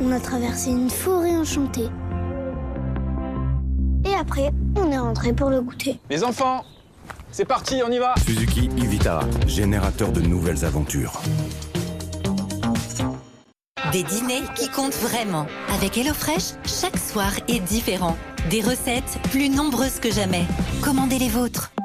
On a traversé une forêt enchantée. Et après, on est rentré pour le goûter. Les enfants, c'est parti, on y va. Suzuki e-Vitara, générateur de nouvelles aventures. Des dîners qui comptent vraiment. Avec HelloFresh, chaque soir est différent. Des recettes plus nombreuses que jamais. Commandez les vôtres.